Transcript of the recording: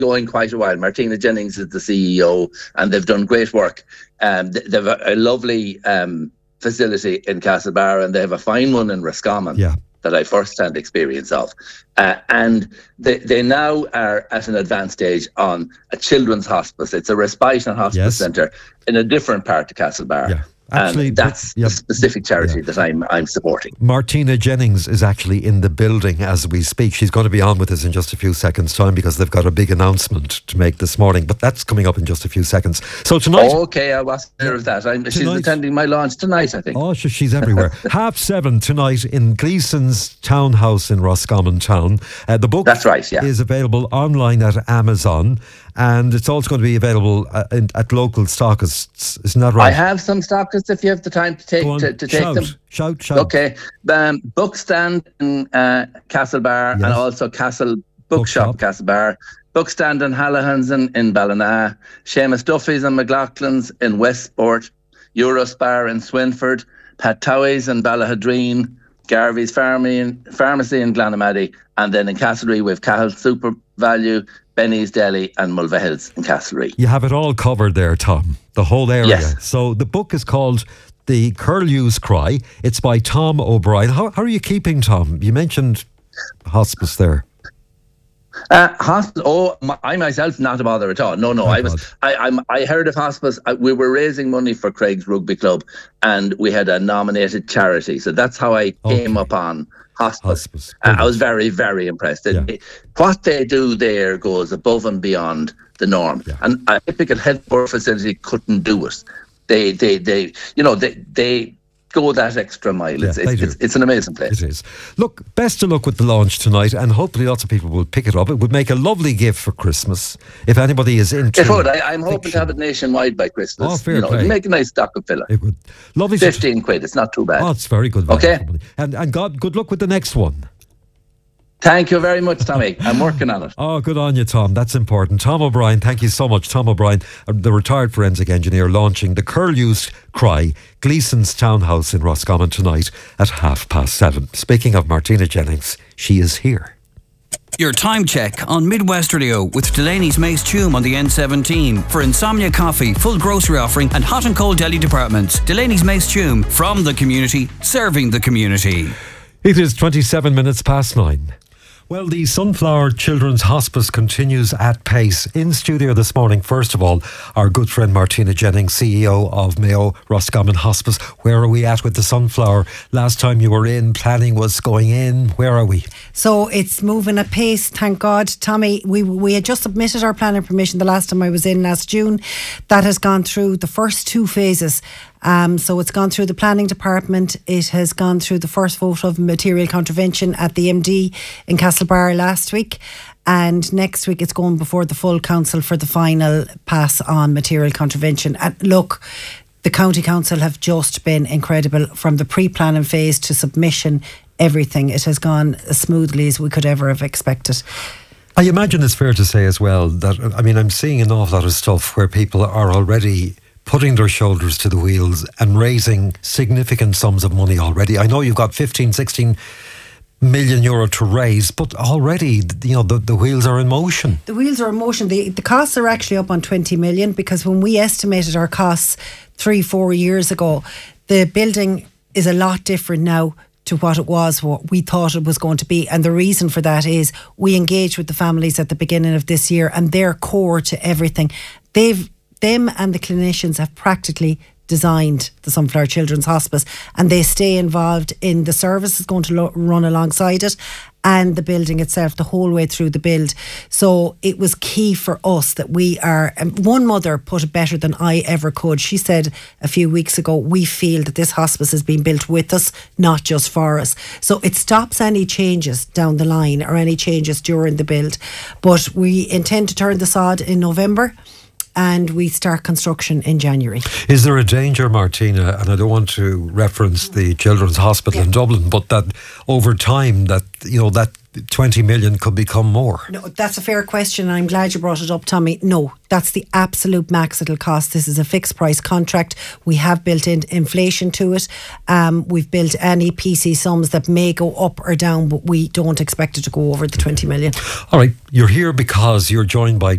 going quite a while. Martina Jennings is the CEO, and they've done great work. They've a lovely facility in Castlebar, and they have a fine one in Roscommon that I first-hand experience of. And they now are at an advanced stage on a children's hospice. It's a respite and hospice centre in a different part of Castlebar. Yeah. Actually, that's the specific charity that I'm supporting. Martina Jennings is actually in the building as we speak. She's going to be on with us in just a few seconds' time because they've got a big announcement to make this morning. But that's coming up in just a few seconds. So tonight... Oh, okay, I wasn't aware of that. She's attending my launch tonight, I think. Oh, she's everywhere. 7:30 tonight in Gleeson's Townhouse in Roscommon Town. The book is available online at Amazon. And it's also going to be available at local stockists. Isn't that right? I have some stockists if you have the time to take them. Shout. Okay. Bookstand in Castlebar and also Castle Bookshop Castlebar. Bookstand in Hallahan's in Ballina. Seamus Duffy's and McLaughlin's in Westport. Eurospar in Swinford. Pat Towey's in Ballahadreen. Garvey's Pharmacy in Glanamady. And then in Castlereagh we've Cahill Super Value, Benny's Deli and Mulvihills in Castlereagh. You have it all covered there, Tom, the whole area. Yes. So the book is called The Curlew's Cry. It's by Tom O'Brien. How are you keeping, Tom? You mentioned hospice there. Hospice. I myself not a bother at all. No. I heard of hospice. We were raising money for Craig's Rugby Club, and we had a nominated charity. So that's how I came upon hospice. I was very, very impressed. What they do there goes above and beyond the norm, and a typical healthcare facility couldn't do it. They go that extra mile. It's an amazing place. It is. Look, best of luck with the launch tonight, and hopefully lots of people will pick it up. It would make a lovely gift for Christmas if anybody is into it. Would. I'm hoping to have it nationwide by Christmas. Oh, fair play. Make a nice stock of filler. It would. Lovely. 15 quid. It's not too bad. Oh, it's very good. Okay. And good luck with the next one. Thank you very much, Tommy. I'm working on it. Oh, good on you, Tom. That's important. Tom O'Brien, thank you so much. Tom O'Brien, the retired forensic engineer, launching The Curlew's Cry, Gleeson's Townhouse in Roscommon tonight at 7:30. Speaking of Martina Jennings, she is here. Your time check on Midwest Radio with Delaney's Mace Tume on the N17 for Insomnia Coffee, full grocery offering and hot and cold deli departments. Delaney's Mace Tume, from the community, serving the community. It is 27 minutes past 9. Well, the Sunflower Children's Hospice continues at pace. In studio this morning, first of all, our good friend Martina Jennings, CEO of Mayo Roscommon Hospice. Where are we at with the Sunflower? Last time you were in, planning was going in. Where are we? So it's moving at pace, thank God. Tommy, we had just submitted our planning permission the last time I was in last June. That has gone through the first two phases. So it's gone through the planning department. It has gone through the first vote of material contravention at the MD in Castlebar last week. And next week it's going before the full council for the final pass on material contravention. And look, the county council have just been incredible from the pre-planning phase to submission, everything. It has gone as smoothly as we could ever have expected. I imagine it's fair to say as well that, I'm seeing an awful lot of stuff where people are already putting their shoulders to the wheels and raising significant sums of money already. I know you've got 16 million euro to raise, but already, the wheels are in motion. The wheels are in motion. The costs are actually up on 20 million because when we estimated our costs 3-4 years ago, the building is a lot different now to what we thought it was going to be. And the reason for that is we engaged with the families at the beginning of this year and they're core to everything. Them and the clinicians have practically designed the Sunflower Children's Hospice, and they stay involved in the services going to run alongside it and the building itself the whole way through the build. So it was key for us that we are, one mother put it better than I ever could. She said a few weeks ago, we feel that this hospice has been built with us, not just for us. So it stops any changes down the line or any changes during the build. But we intend to turn the sod in November, and we start construction in January. Is there a danger, Martina, and I don't want to reference the Children's Hospital in Dublin, but that over time that 20 million could become more? No, that's a fair question. I'm glad you brought it up, Tommy. No, that's the absolute max it'll cost. This is a fixed price contract. We have built in inflation to it. We've built any PC sums that may go up or down, but we don't expect it to go over the 20 million. All right, you're here because you're joined by